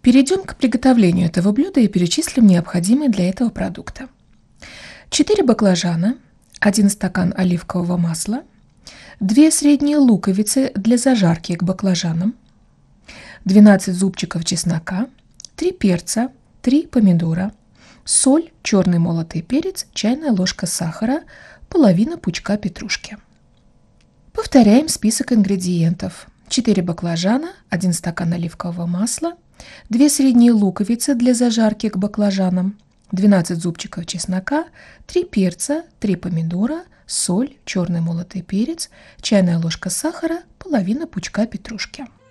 Перейдем к приготовлению этого блюда и перечислим необходимые для этого продукта. 4 баклажана, 1 стакан оливкового масла, 2 средние луковицы для зажарки к баклажанам, 12 зубчиков чеснока, 3 перца, 3 помидора, соль, черный молотый перец, чайная ложка сахара, половина пучка петрушки. Повторяем список ингредиентов. 4 баклажана, 1 стакан оливкового масла, 2 средние луковицы для зажарки к баклажанам, 12 зубчиков чеснока, 3 перца, 3 помидора, соль, черный молотый перец, чайная ложка сахара, половина пучка петрушки.